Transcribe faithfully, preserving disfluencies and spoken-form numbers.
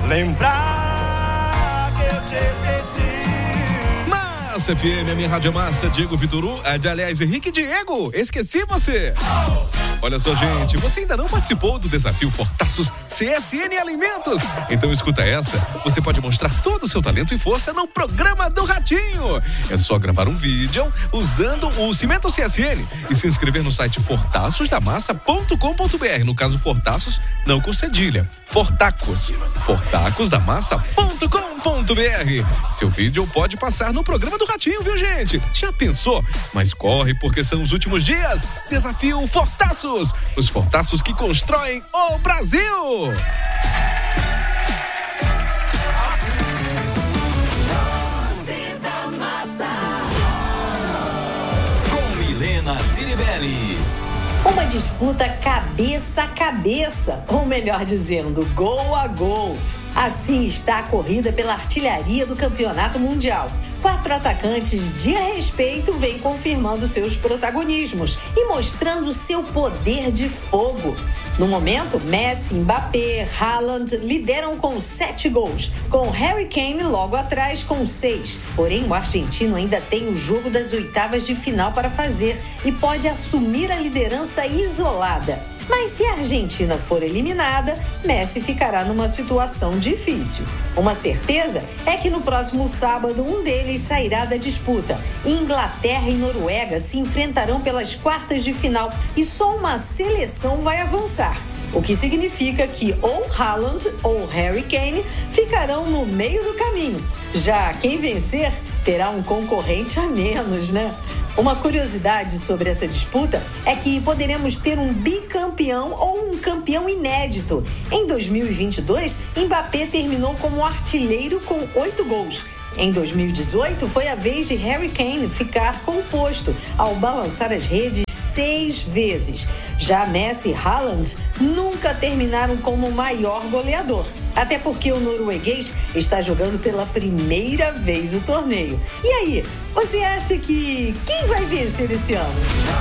lembrar que eu te esqueci. Massa F M, a minha rádio massa, Diego Vitoru, aliás, Henrique Diego, esqueci você. Olha só, gente, você ainda não participou do desafio Fortaços C S N Alimentos? Então escuta essa, você pode mostrar todo o seu talento e força no programa do Ratinho. É só gravar um vídeo usando o Cimento C S N e se inscrever no site fortaços da massa ponto com ponto b r. No caso, Fortaços, não com cedilha. Fortacos. fortacos da massa ponto com ponto b r. Seu vídeo pode passar no programa do Ratinho, viu, gente? Já pensou? Mas corre, porque são os últimos dias. Desafio Fortaços. Os fortaços que constroem o Brasil. Com Milena Ciribelli. Uma disputa cabeça a cabeça, ou melhor dizendo, gol a gol. Assim está a corrida pela artilharia do Campeonato Mundial. Quatro atacantes de respeito vêm confirmando seus protagonismos e mostrando seu poder de fogo. No momento, Messi, Mbappé, Haaland lideram com sete gols, com Harry Kane logo atrás com seis. Porém, o argentino ainda tem o jogo das oitavas de final para fazer e pode assumir a liderança isolada. Mas se a Argentina for eliminada, Messi ficará numa situação difícil. Uma certeza é que no próximo sábado um deles sairá da disputa. Inglaterra e Noruega se enfrentarão pelas quartas de final e só uma seleção vai avançar. O que significa que ou Haaland ou Harry Kane ficarão no meio do caminho. Já quem vencer terá um concorrente a menos, né? Uma curiosidade sobre essa disputa é que poderemos ter um bicampeão ou um campeão inédito. Em dois mil e vinte e dois, Mbappé terminou como artilheiro com oito gols. Em dois mil e dezoito, foi a vez de Harry Kane ficar com o posto ao balançar as redes seis vezes. Já Messi e Haaland nunca terminaram como o maior goleador, até porque o norueguês está jogando pela primeira vez o torneio. E aí, você acha que quem vai vencer esse ano?